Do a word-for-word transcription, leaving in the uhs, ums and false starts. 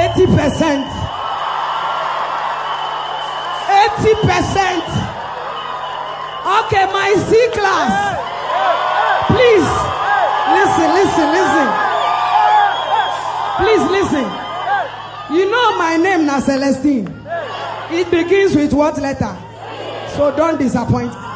eighty percent. eighty percent. Okay, my C class. Please, listen, listen, listen. Please listen. You know my name now, Celestine. It begins with what letter? So don't disappoint.